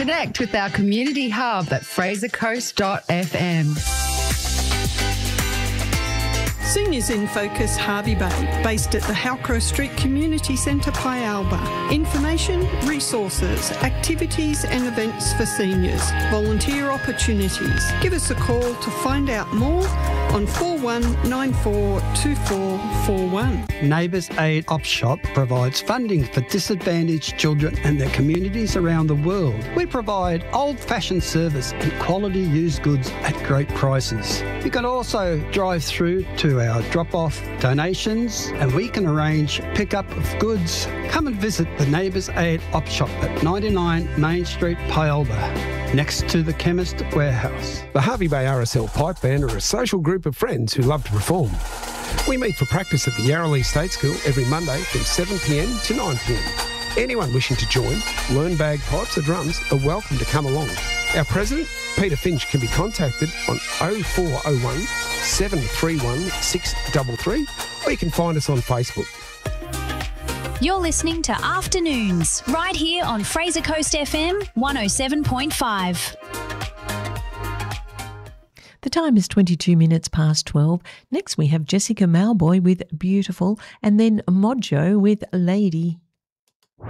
Connect with our community hub at frasercoast.fm. Seniors in Focus Hervey Bay, based at the Halcrow Street Community Centre, Pyalba. Information, resources, activities and events for seniors, volunteer opportunities. Give us a call to find out more on 41942441. Neighbours Aid Op Shop provides funding for disadvantaged children and their communities around the world. We provide old-fashioned service and quality used goods at great prices. You can also drive through to our drop-off donations and we can arrange pick-up of goods. Come and visit the Neighbours Aid Op Shop at 99 Main Street, Pyalba, next to the Chemist Warehouse. The Hervey Bay RSL Pipe Band are a social group of friends who love to perform. We meet for practice at the Yarrowlee State School every Monday from 7pm to 9pm. Anyone wishing to join, learn bagpipes or drums are welcome to come along. Our president, Peter Finch, can be contacted on 0401 731 633 or you can find us on Facebook. You're listening to Afternoons right here on Fraser Coast FM 107.5. The time is 22 minutes past 12. Next we have Jessica Malboy with Beautiful and then Mojo with Lady.